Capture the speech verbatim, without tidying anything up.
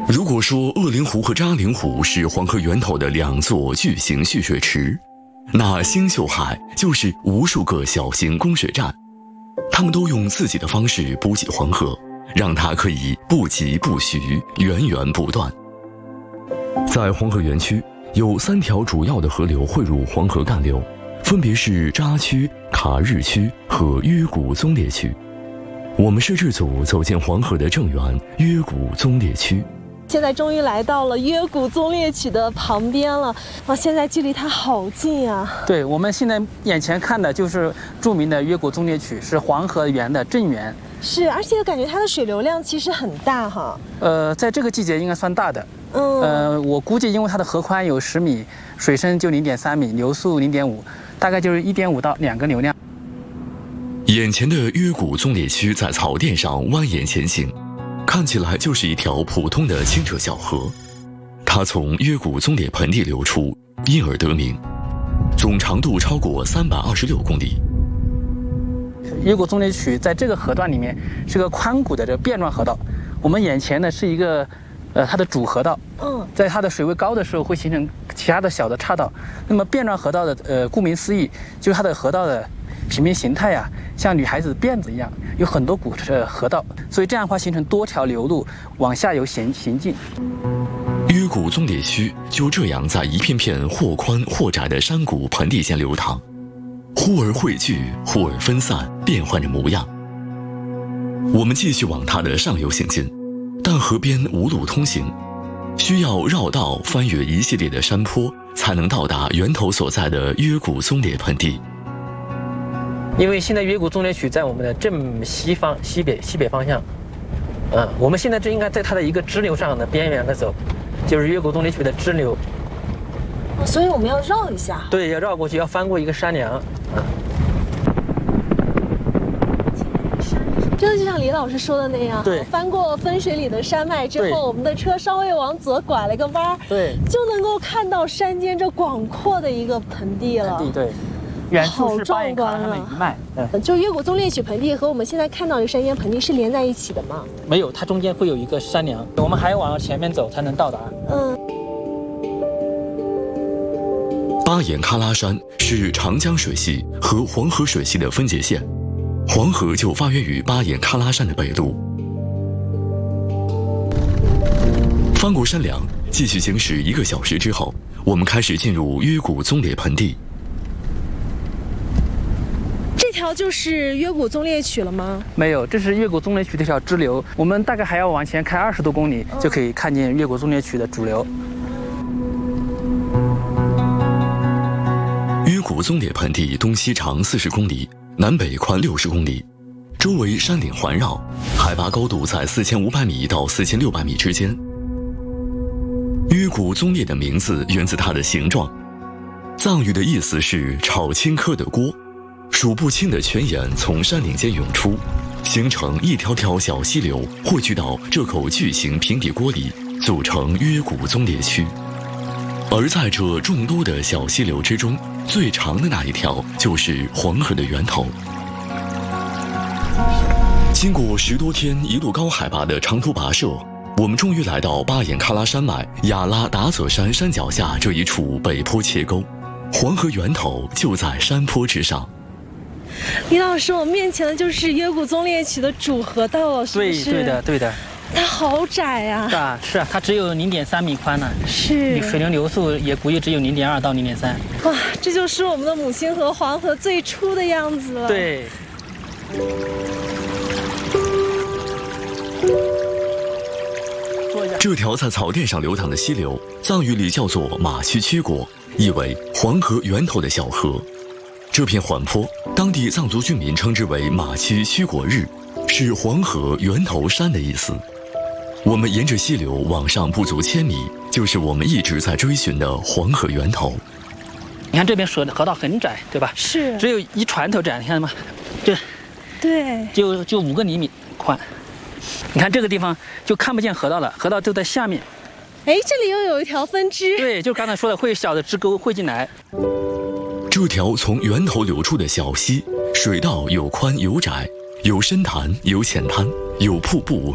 如果说鄂陵湖和扎陵湖是黄河源头的两座巨型蓄水池，那星秀海就是无数个小型供水站，他们都用自己的方式补给黄河，让它可以不疾不徐，源源不断。在黄河源区有三条主要的河流汇入黄河干流，分别是扎区、卡日区和约谷宗烈区。我们摄制组走进黄河的正源约谷宗烈区。 现在终于来到了约谷宗烈曲的旁边了，哇！现在距离它好近啊。 对，我们现在眼前看的就是著名的约谷宗烈曲，是黄河源的正源。 是，而且感觉它的水流量其实很大哈。 呃，在这个季节应该算大的。嗯。呃，我估计因为它的河宽有十米，水深就零点三米，流速零点五，大概就是一点五到两个流量。 眼前的约谷宗烈区在草甸上蜿蜒前行。看起来就是一条普通的清澈小河，它从约谷宗烈盆地流出，因而得名，总长度超过三百二十六公里。 约谷宗烈曲在这个河段里面是个宽谷的这个变状河道，我们眼前呢是一个，呃，它的主河道。嗯，在它的水位高的时候会形成其他的小的岔道。那么变状河道的，呃，顾名思义，就是它的河道的平面形态啊，像女孩子的辫子一样，有很多股的河道，所以这样的话形成多条流路往下游行行进。 约谷宗烈区就这样在一片片或宽或窄的山谷盆地间流淌，忽而汇聚，忽而分散，变换着模样。我们继续往它的上游行进，但河边无路通行，需要绕道翻越一系列的山坡，才能到达源头所在的约谷宗烈盆地。 因为现在约谷宗烈曲在我们的正西方、西北、西北方向，嗯，我们现在就应该在它的一个支流上的边缘的走，就是约谷宗烈曲的支流。 所以我们要绕一下。 对，要绕过去，要翻过一个山梁。嗯， 真的就像李老师说的那样， 对， 翻过分水岭的山脉之后，我们的车稍微往左拐了个弯儿， 对， 就能够看到山间这广阔的一个盆地了。 盆地，对。 远处是巴彦喀拉山的余脉， 嗯，就约谷宗烈曲盆地和我们现在看到的山间盆地是连在一起的吗？ 没有，它中间会有一个山梁，我们还要往前面走才能到达。 嗯。 巴彦喀拉山是长江水系和黄河水系的分界线，黄河就发源于巴彦喀拉山的北麓。翻过山梁，继续行驶一个小时之后，我们开始进入约谷宗烈盆地。 这条就是约谷宗烈曲了吗？ 没有，这是约谷宗烈曲的一条支流。我们大概还要往前开二十多公里，就可以看见约谷宗烈曲的主流。 约谷宗烈盆地东西长四十公里，南北宽六十公里，周围山岭环绕，海拔高度在四千五百米到四千六百米之间。约谷宗烈的名字源自它的形状，藏语的意思是炒青稞的锅。数不清的泉眼从山岭间涌出，形成一条条小溪流，汇聚到这口巨型平底锅里，组成约谷宗烈区。而在这众多的小溪流之中，最长的那一条就是黄河的源头。经过十多天一路高海拔的长途跋涉，我们终于来到巴彦喀拉山脉雅拉达泽山山脚下这一处北坡切沟，黄河源头就在山坡之上。 李老师，我面前的就是约谷宗烈曲的主河道了，是不是？ 对，对的，对的。 它好窄呀！ 是啊，是啊，它只有零点三米宽呢。 是。 水流流速也估计只有零点二到零点三。 哇，这就是我们的母亲河黄河最初的样子了。 对。 这条在草甸上流淌的溪流，藏语里叫做马须曲果，意为黄河源头的小河。这片缓坡，当地藏族居民称之为马区须果日，是黄河源头山的意思。我们沿着溪流往上不足千米，就是我们一直在追寻的黄河源头。 你看这边河河道很窄，对吧？ 是， 只有一船头窄，你看吗？这， 对， 就就五个厘米宽。你看这个地方就看不见河道了，河道就在下面。 哎，这里又有一条分支。 对，就刚才说的，会有小的支沟汇进来。 这条从源头流出的小溪，水道有宽有窄，有深潭有浅滩，有瀑布